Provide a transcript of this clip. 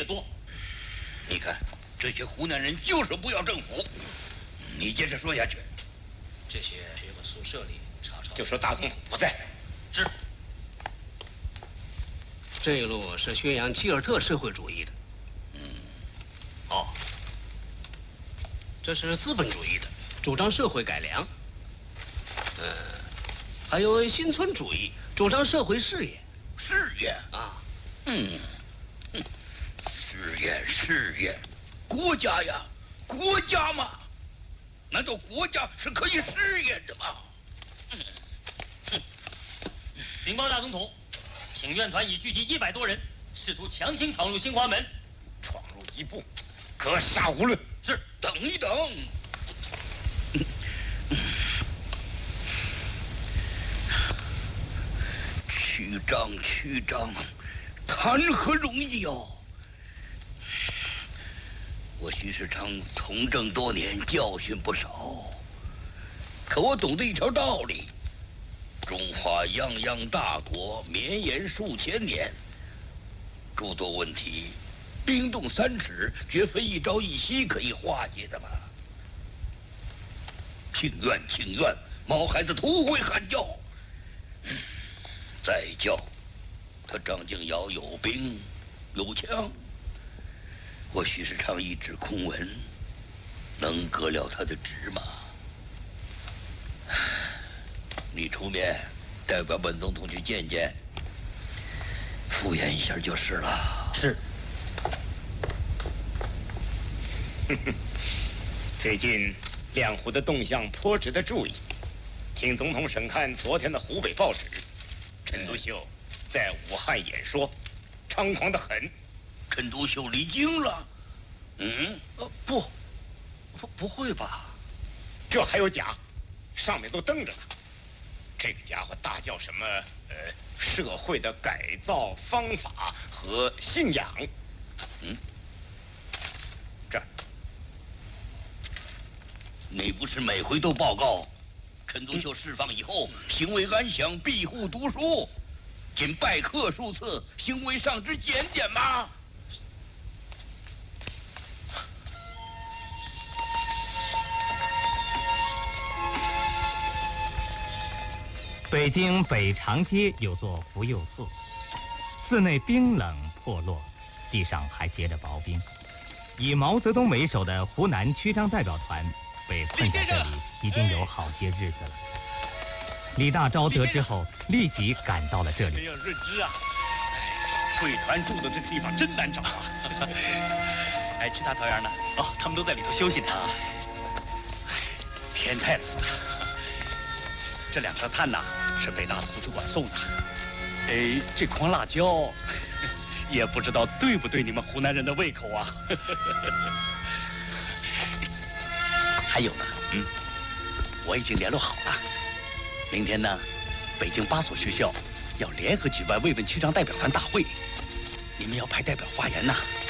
多。 你看，这些湖南人就是不要政府。你接着说下去。 这些学过宿舍里查查。 就说大总统不在。 是。 这一路是宣扬基尔特社会主义的。哦。这是资本主义的，主张社会改良。还有新村主义，主张社会事业。 事业啊。 事业，国家呀，国家嘛，难道国家是可以试验的吗？ 禀报大总统，请愿团已聚集100多人，试图强行闯入新华门， 闯入一步，格杀无论。 是。 等一等。区长，谈何容易哦！我徐世昌从政多年，教训不少，可我懂得一条道理：中华泱泱大国，绵延数千年，诸多问题，冰冻3尺，绝非一朝一夕可以化解的嘛。请愿，毛孩子徒会喊叫。再叫，他张敬尧有兵有枪，我徐世昌一纸空文，能革了他的职吗？你出面代表本总统去见见，敷衍一下就是了。 是。 最近两湖的动向颇值得注意，请总统审看昨天的湖北报纸。陈独秀在武汉演说，猖狂得很。 陈独秀离京了？ 不会吧？ 这还有假，上面都登着呢。这个家伙大叫什么？社会的改造方法和信仰。这儿， 你不是每回都报告？陈独秀释放以后，行为安详，庇护读书，仅拜课数次，行为上之检点吗？ 北京北长街有座福佑寺，寺内冰冷破落，地上还结着薄冰。以毛泽东为首的湖南区章代表团被困在这里已经有好些日子了。李大钊得知后，立即赶到了这里。 没有认知啊！贵团住的这个地方真难找啊！哎，其他团员呢？哦，他们都在里头休息呢。天太冷了。这2颗炭呐，是北大图书馆送的。哎，这筐辣椒，也不知道对不对你们湖南人的胃口啊。还有呢，我已经联络好了，明天呢，北京8所学校要联合举办慰问区章代表团大会，你们要派代表发言呐。